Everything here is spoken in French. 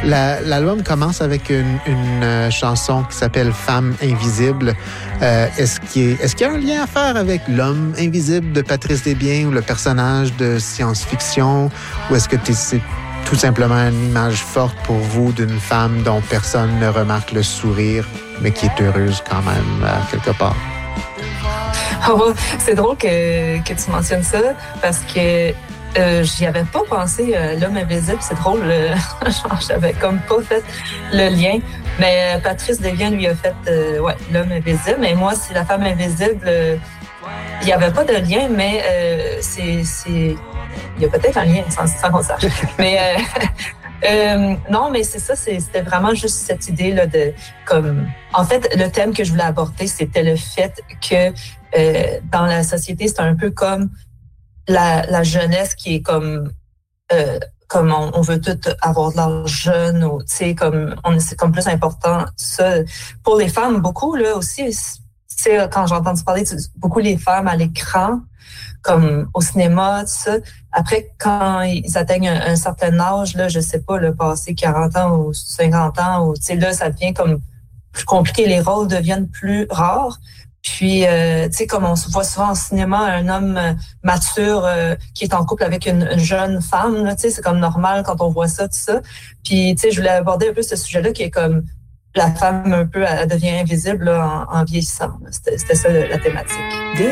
L'album commence avec une chanson qui s'appelle « Femme invisible ». Est-ce qu'il y a un lien à faire avec l'homme invisible de Patrice Desbiens ou le personnage de science-fiction? Ou est-ce que c'est tout simplement une image forte pour vous d'une femme dont personne ne remarque le sourire, mais qui est heureuse quand même, quelque part? Oh, c'est drôle que tu mentionnes ça, parce que j'y avais pas pensé, l'homme invisible. C'est drôle, j'avais comme pas fait le lien. Mais Patrice Desbiens, lui, a fait l'homme invisible. Mais moi, c'est la femme invisible. Il n'y avait pas de lien, mais il y a peut-être un lien, sans qu'on sache. Mais non, mais c'est ça, c'était vraiment juste cette idée-là de comme. En fait, le thème que je voulais aborder, c'était le fait que dans la société, c'est un peu comme la jeunesse qui est comme on veut tout avoir de l'argent jeune, ou tu sais, c'est comme plus important ça pour les femmes beaucoup là aussi. C'est quand j'ai entendu parler de beaucoup les femmes à l'écran, comme au cinéma, tout ça. Après, quand ils atteignent un certain âge, là, je sais pas, le passé 40 ans ou 50 ans, ou tu sais, là, ça devient comme plus compliqué, les rôles deviennent plus rares. Puis, tu sais, comme on se voit souvent en cinéma, un homme mature qui est en couple avec une jeune femme, tu sais, c'est comme normal quand on voit ça, tout ça. Puis, tu sais, je voulais aborder un peu ce sujet-là qui est comme la femme un peu, elle devient invisible là, en vieillissant. C'était ça la thématique.